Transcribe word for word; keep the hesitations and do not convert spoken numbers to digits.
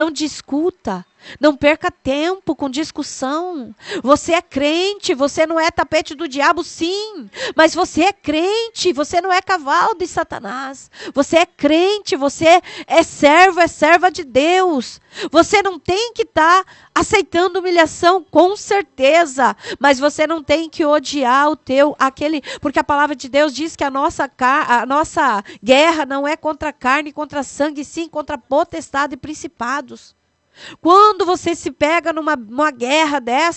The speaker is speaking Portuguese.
Não discuta, não perca tempo com discussão. Você é crente, você não é tapete do diabo, sim, mas você é crente, você não é cavalo de Satanás. Você é crente, você é servo, é serva de Deus. Você não tem que estar tá aceitando humilhação, com certeza, mas você não tem que odiar o teu, aquele, porque a palavra de Deus diz que a nossa, a nossa guerra não é contra a carne, contra sangue, sim, contra potestade e principados. Quando você se pega numa, numa guerra dessa,